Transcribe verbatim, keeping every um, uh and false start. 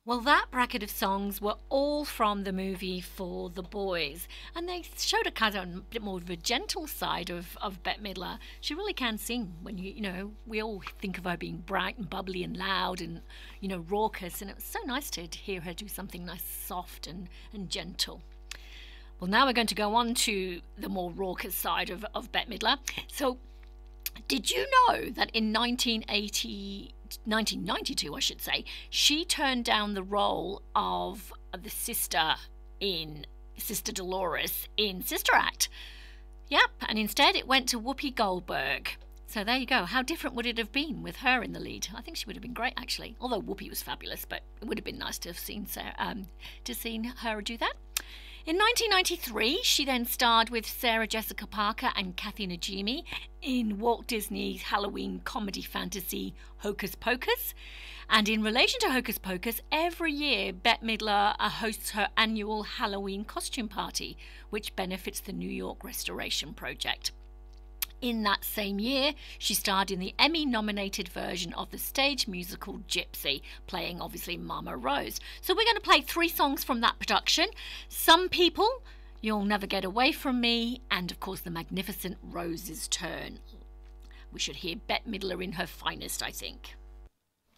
Well, that bracket of songs were all from the movie For the Boys, and they showed a kind of a bit more of a gentle side of, of Bette Midler. She really can sing. When you you know we all think of her being bright and bubbly and loud and you know raucous, and it was so nice to hear her do something nice, soft and and gentle. Well, now we're going to go on to the more raucous side of of Bette Midler. So, did you know that in nineteen eighty? nineteen ninety-two, I should say, she turned down the role of the sister in Sister Dolores in Sister Act. Yep, and instead it went to Whoopi Goldberg. So there you go. How different would it have been with her in the lead? I think she would have been great, actually. Although Whoopi was fabulous, but it would have been nice to have seen Sarah, um, to seen her do that. In nineteen ninety-three, she then starred with Sarah Jessica Parker and Kathy Najimy in Walt Disney's Halloween comedy fantasy Hocus Pocus. And in relation to Hocus Pocus, every year Bette Midler uh, hosts her annual Halloween costume party, which benefits the New York Restoration Project. In that same year, she starred in the Emmy-nominated version of the stage musical Gypsy, playing obviously Mama Rose. So we're going to play three songs from that production. Some People, You'll Never Get Away From Me, and of course The Magnificent Rose's Turn. We should hear Bette Midler in her finest, I think.